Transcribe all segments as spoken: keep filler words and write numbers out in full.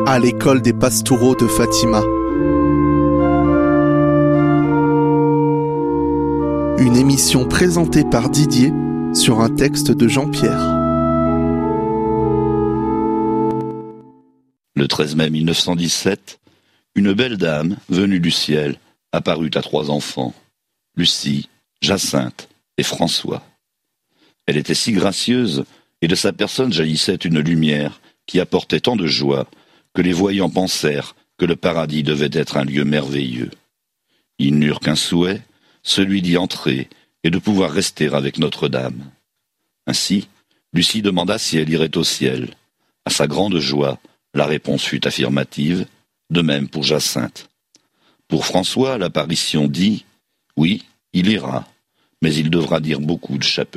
à l'école des Pastoureaux de Fatima. Une émission présentée par Didier sur un texte de Jean-Pierre. Le treize mai mille neuf cent dix-sept, une belle dame, venue du ciel, apparut à trois enfants, Lucie, Jacinthe et François. Elle était si gracieuse, et de sa personne jaillissait une lumière qui apportait tant de joie que les voyants pensèrent que le paradis devait être un lieu merveilleux. Ils n'eurent qu'un souhait, celui d'y entrer et de pouvoir rester avec Notre-Dame. Ainsi, Lucie demanda si elle irait au ciel. À sa grande joie, la réponse fut affirmative, de même pour Jacinthe. Pour François, l'apparition dit « Oui, il ira, mais il devra dire beaucoup de chapelets. »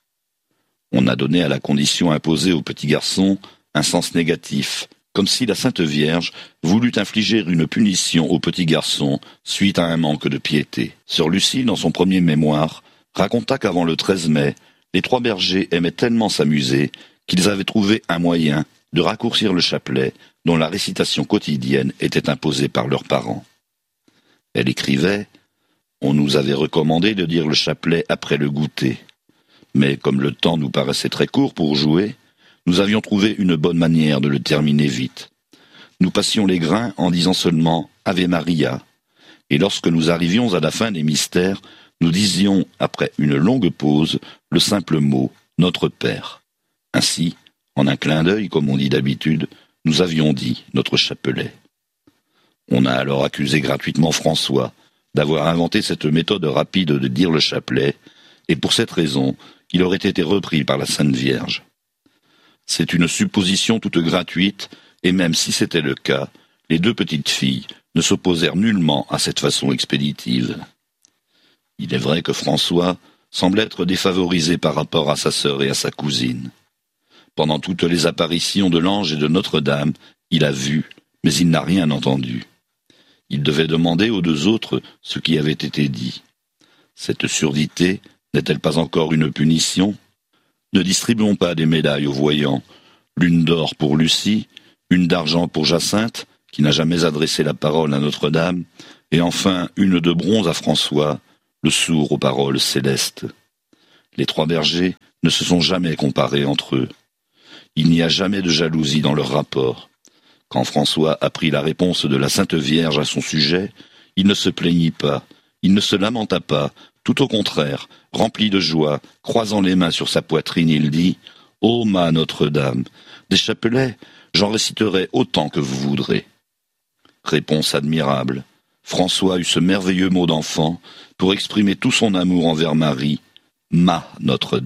On a donné à la condition imposée au petit garçon un sens négatif, comme si la Sainte Vierge voulut infliger une punition au petit garçon suite à un manque de piété. Sœur Lucie, dans son premier mémoire, raconta qu'avant le treize mai, les trois bergers aimaient tellement s'amuser qu'ils avaient trouvé un moyen de raccourcir le chapelet dont la récitation quotidienne était imposée par leurs parents. Elle écrivait « On nous avait recommandé de dire le chapelet après le goûter. Mais comme le temps nous paraissait très court pour jouer, nous avions trouvé une bonne manière de le terminer vite. Nous passions les grains en disant seulement « Ave Maria », et lorsque nous arrivions à la fin des mystères, nous disions, après une longue pause, le simple mot « Notre Père ». Ainsi, en un clin d'œil, comme on dit d'habitude, nous avions dit notre chapelet. On a alors accusé gratuitement François d'avoir inventé cette méthode rapide de dire le chapelet, et pour cette raison, il aurait été repris par la Sainte Vierge. C'est une supposition toute gratuite, et même si c'était le cas, les deux petites filles ne s'opposèrent nullement à cette façon expéditive. Il est vrai que François semble être défavorisé par rapport à sa sœur et à sa cousine. Pendant toutes les apparitions de l'ange et de Notre-Dame, il a vu, mais il n'a rien entendu. Il devait demander aux deux autres ce qui avait été dit. Cette surdité n'est-elle pas encore une punition ? Ne distribuons pas des médailles aux voyants, l'une d'or pour Lucie, une d'argent pour Jacinthe, qui n'a jamais adressé la parole à Notre-Dame, et enfin une de bronze à François, le sourd aux paroles célestes. Les trois bergers ne se sont jamais comparés entre eux. Il n'y a jamais de jalousie dans leur rapport. Quand François apprit la réponse de la Sainte Vierge à son sujet, il ne se plaignit pas, il ne se lamenta pas, tout au contraire, rempli de joie, croisant les mains sur sa poitrine, il dit « Ô ma Notre-Dame, des chapelets, j'en réciterai autant que vous voudrez. » Réponse admirable. François eut ce merveilleux mot d'enfant pour exprimer tout son amour envers Marie, « ma Notre-Dame ».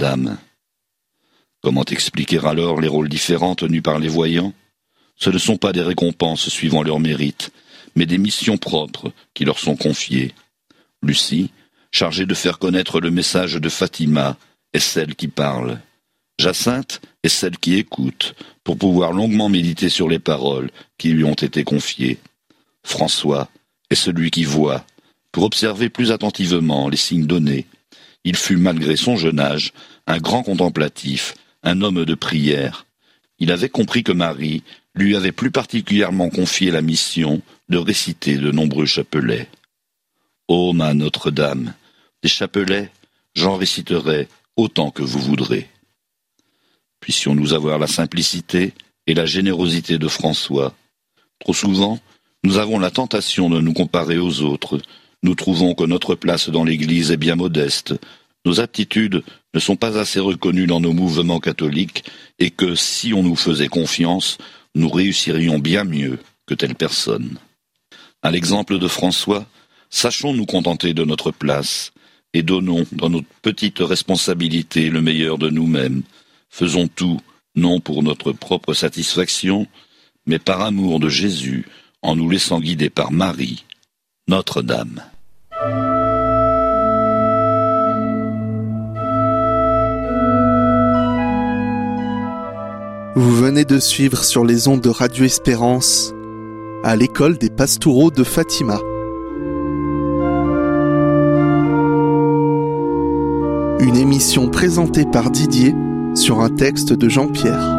Comment expliquer alors les rôles différents tenus par les voyants ? Ce ne sont pas des récompenses suivant leur mérite, mais des missions propres qui leur sont confiées. Lucie, chargée de faire connaître le message de Fatima, est celle qui parle. Jacinthe est celle qui écoute, pour pouvoir longuement méditer sur les paroles qui lui ont été confiées. François est celui qui voit, pour observer plus attentivement les signes donnés. Il fut, malgré son jeune âge, un grand contemplatif, un homme de prière. Il avait compris que Marie lui avait plus particulièrement confié la mission de réciter de nombreux chapelets. Ô ma Notre-Dame, des chapelets, j'en réciterai autant que vous voudrez. Puissions-nous avoir la simplicité et la générosité de François. Trop souvent, nous avons la tentation de nous comparer aux autres. Nous trouvons que notre place dans l'Église est bien modeste. Nos aptitudes ne sont pas assez reconnues dans nos mouvements catholiques et que, si on nous faisait confiance, nous réussirions bien mieux que telle personne. À l'exemple de François, sachons nous contenter de notre place et donnons dans notre petite responsabilité le meilleur de nous-mêmes. Faisons tout, non pour notre propre satisfaction, mais par amour de Jésus, en nous laissant guider par Marie, Notre-Dame. Vous venez de suivre sur les ondes de Radio Espérance à l'école des Pastoureaux de Fatima. Une émission présentée par Didier sur un texte de Jean-Pierre.